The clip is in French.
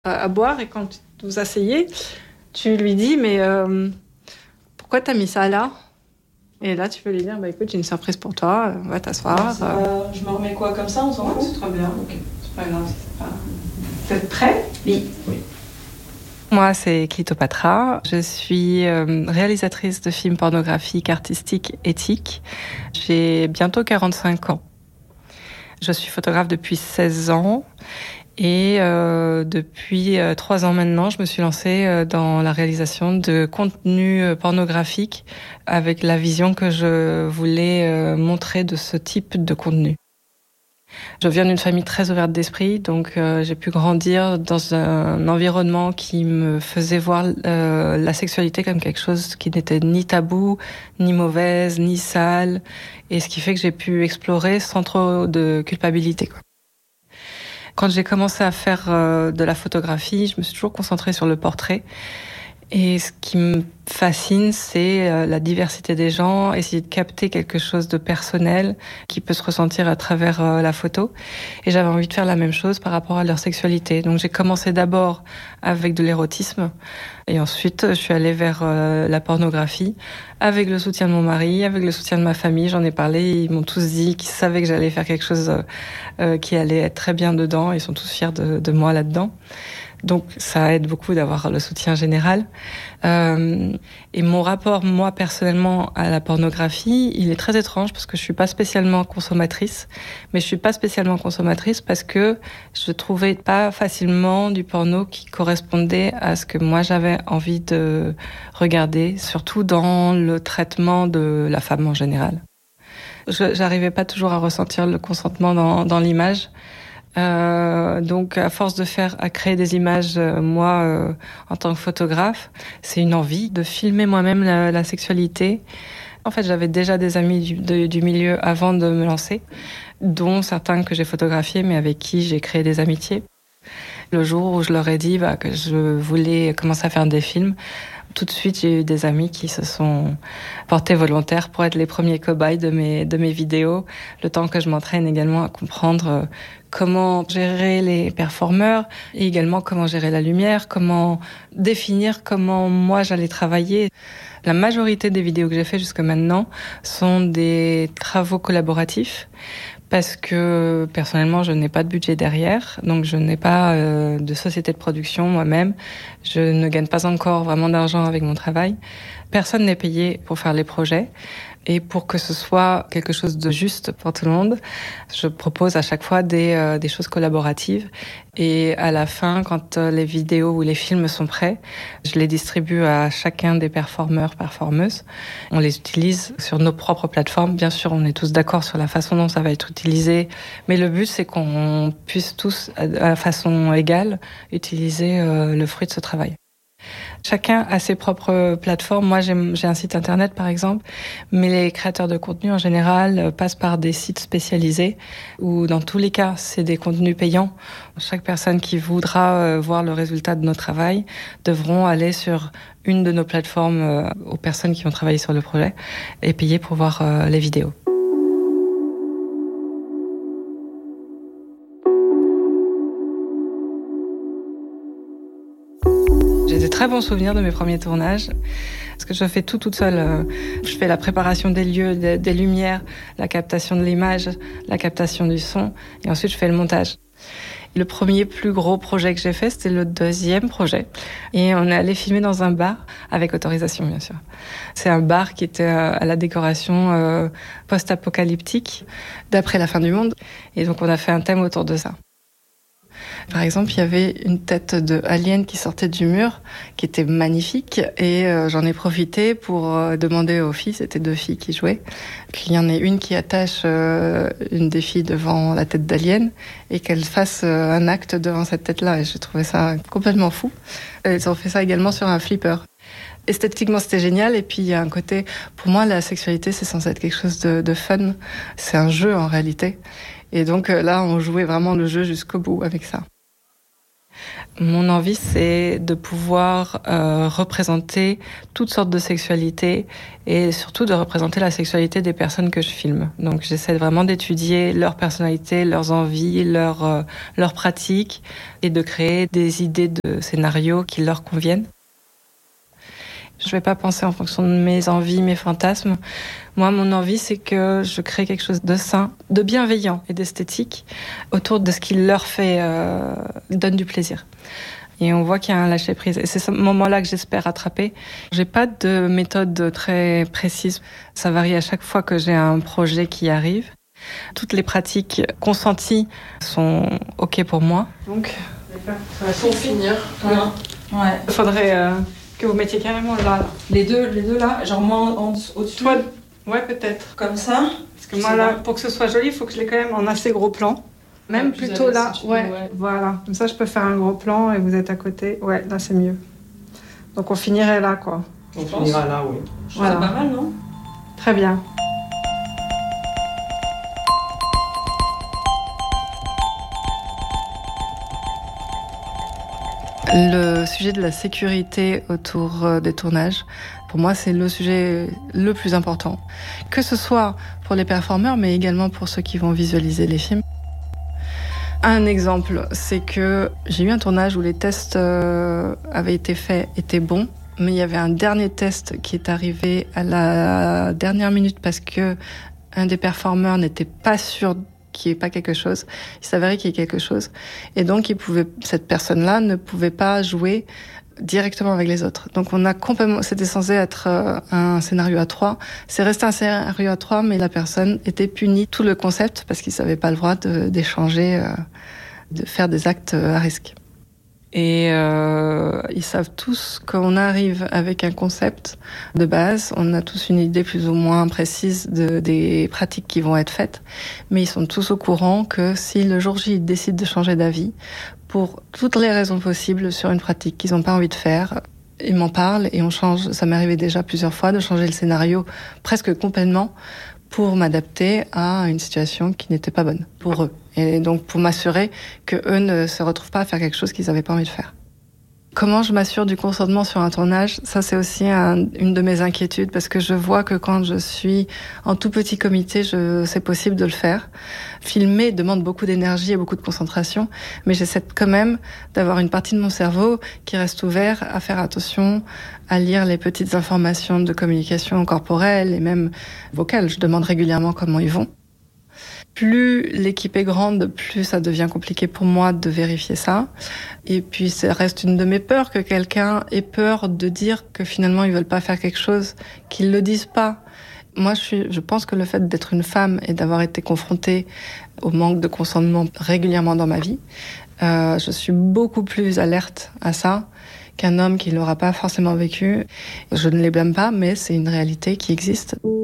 À boire et quand vous vous asseyez, tu lui dis mais pourquoi t'as mis ça là? Et là tu peux lui dire bah écoute j'ai une surprise pour toi, va t'asseoir. Je me remets quoi comme ça, on s'en fout? C'est très bien, ok. C'est pas grave, c'est pas... Vous êtes prêts? Oui. Moi, c'est Clitopatra. Je suis réalisatrice de films pornographiques, artistiques, éthiques. J'ai bientôt 45 ans. Je suis photographe depuis 16 ans. Et depuis 3 ans maintenant, je me suis lancée dans la réalisation de contenus pornographiques avec la vision que je voulais montrer de ce type de contenu. Je viens d'une famille très ouverte d'esprit, donc j'ai pu grandir dans un environnement qui me faisait voir la sexualité comme quelque chose qui n'était ni tabou, ni mauvaise, ni sale, et ce qui fait que j'ai pu explorer sans trop de culpabilité, quoi. Quand j'ai commencé à faire de la photographie, je me suis toujours concentrée sur le portrait. Et ce qui me fascine, c'est la diversité des gens, essayer de capter quelque chose de personnel qui peut se ressentir à travers la photo. Et j'avais envie de faire la même chose par rapport à leur sexualité. Donc j'ai commencé d'abord avec de l'érotisme. Et ensuite, je suis allée vers la pornographie, avec le soutien de mon mari, avec le soutien de ma famille. J'en ai parlé, ils m'ont tous dit qu'ils savaient que j'allais faire quelque chose qui allait être très bien dedans. Ils sont tous fiers de moi là-dedans. Donc ça aide beaucoup d'avoir le soutien général. Et mon rapport, moi, personnellement, à la pornographie, il est très étrange parce que je suis pas spécialement consommatrice. Mais je suis pas spécialement consommatrice parce que je trouvais pas facilement du porno qui correspondait à ce que moi j'avais envie de regarder, surtout dans le traitement de la femme en général. J'arrivais pas toujours à ressentir le consentement dans l'image. Donc à force à créer des images, moi en tant que photographe, c'est une envie de filmer moi-même la sexualité. En fait, j'avais déjà des amis du milieu avant de me lancer, dont certains que j'ai photographiés, mais avec qui j'ai créé des amitiés. Le jour où je leur ai dit que je voulais commencer à faire des films, tout de suite, j'ai eu des amis qui se sont portés volontaires pour être les premiers cobayes de mes vidéos, le temps que je m'entraîne également à comprendre comment gérer les performeurs et également comment gérer la lumière, comment définir comment moi j'allais travailler. La majorité des vidéos que j'ai fait jusque maintenant sont des travaux collaboratifs parce que personnellement je n'ai pas de budget derrière, donc je n'ai pas de société de production moi-même. Je ne gagne pas encore vraiment d'argent avec mon travail. Personne n'est payé pour faire les projets. Et pour que ce soit quelque chose de juste pour tout le monde, je propose à chaque fois des choses collaboratives. Et à la fin, quand les vidéos ou les films sont prêts, je les distribue à chacun des performeurs-performeuses. On les utilise sur nos propres plateformes. Bien sûr, on est tous d'accord sur la façon dont ça va être utilisé. Mais le but, c'est qu'on puisse tous, à façon égale, utiliser le fruit de ce travail. Chacun a ses propres plateformes. Moi, j'ai un site internet, par exemple, mais les créateurs de contenu, en général, passent par des sites spécialisés où, dans tous les cas, c'est des contenus payants. Chaque personne qui voudra voir le résultat de notre travail devront aller sur une de nos plateformes aux personnes qui ont travaillé sur le projet et payer pour voir les vidéos. J'ai des très bons souvenirs de mes premiers tournages, parce que je fais tout toute seule. Je fais la préparation des lieux, des lumières, la captation de l'image, la captation du son, et ensuite je fais le montage. Le premier plus gros projet que j'ai fait, c'était le 2e projet. Et on est allé filmer dans un bar, avec autorisation bien sûr. C'est un bar qui était à la décoration post-apocalyptique, d'après la fin du monde. Et donc on a fait un thème autour de ça. Par exemple, il y avait une tête de alien qui sortait du mur, qui était magnifique, et j'en ai profité pour demander aux filles, c'était 2 filles qui jouaient, qu'il y en ait une qui attache une des filles devant la tête d'alien, et qu'elle fasse un acte devant cette tête-là, et j'ai trouvé ça complètement fou. Elles ont fait ça également sur un flipper. Esthétiquement, c'était génial, et puis il y a un côté, pour moi, la sexualité, c'est censé être quelque chose de fun, c'est un jeu en réalité. Et donc là, on jouait vraiment le jeu jusqu'au bout avec ça. Mon envie, c'est de pouvoir représenter toutes sortes de sexualités et surtout de représenter la sexualité des personnes que je filme. Donc j'essaie vraiment d'étudier leur personnalité, leurs envies, leurs pratiques et de créer des idées de scénarios qui leur conviennent. Je ne vais pas penser en fonction de mes envies, mes fantasmes. Moi, mon envie, c'est que je crée quelque chose de sain, de bienveillant et d'esthétique autour de ce qui leur donne du plaisir. Et on voit qu'il y a un lâcher-prise. Et c'est ce moment-là que j'espère attraper. J'ai pas de méthode très précise. Ça varie à chaque fois que j'ai un projet qui arrive. Toutes les pratiques consenties sont OK pour moi. Donc, pour finir. Ouais. Il faudrait que vous mettiez carrément là. Les deux là, genre moi au-dessus. Toi, ouais, peut-être. Comme ça. Parce que moi, là, pour que ce soit joli, il faut que je l'ai quand même en assez gros plan. Même plutôt là. Ouais, voilà. Comme ça, je peux faire un gros plan et vous êtes à côté. Ouais, là, c'est mieux. Donc, on finirait là, quoi. On finira là, oui. Voilà. C'est pas mal, non? Très bien. Le sujet de la sécurité autour des tournages, pour moi, c'est le sujet le plus important. Que ce soit pour les performeurs, mais également pour ceux qui vont visualiser les films. Un exemple, c'est que j'ai eu un tournage où les tests avaient été faits, étaient bons, mais il y avait un dernier test qui est arrivé à la dernière minute parce que un des performeurs n'était pas sûr qu'il n'y ait pas quelque chose. Il s'avérait qu'il y ait quelque chose. Et donc, cette personne-là ne pouvait pas jouer directement avec les autres. Donc, c'était censé être un scénario à 3. C'est resté un scénario à 3, mais la personne était punie tout le concept parce qu'il savait pas le droit d'échanger, de faire des actes à risque. Et ils savent tous qu'on arrive avec un concept de base. On a tous une idée plus ou moins précise des pratiques qui vont être faites. Mais ils sont tous au courant que si le jour J, ils décident de changer d'avis, pour toutes les raisons possibles sur une pratique qu'ils n'ont pas envie de faire, ils m'en parlent et on change. Ça m'est arrivé déjà plusieurs fois de changer le scénario presque complètement pour m'adapter à une situation qui n'était pas bonne pour eux. Et donc pour m'assurer que eux ne se retrouvent pas à faire quelque chose qu'ils n'avaient pas envie de faire. Comment je m'assure du consentement sur un tournage? Ça, c'est aussi une de mes inquiétudes parce que je vois que quand je suis en tout petit comité, c'est possible de le faire. Filmer demande beaucoup d'énergie et beaucoup de concentration, mais j'essaie quand même d'avoir une partie de mon cerveau qui reste ouvert à faire attention, à lire les petites informations de communication corporelle et même vocale. Je demande régulièrement comment ils vont. Plus l'équipe est grande, plus ça devient compliqué pour moi de vérifier ça. Et puis, ça reste une de mes peurs que quelqu'un ait peur de dire que finalement ils veulent pas faire quelque chose, qu'ils le disent pas. Moi, je pense que le fait d'être une femme et d'avoir été confrontée au manque de consentement régulièrement dans ma vie, je suis beaucoup plus alerte à ça qu'un homme qui l'aura pas forcément vécu. Je ne les blâme pas, mais c'est une réalité qui existe.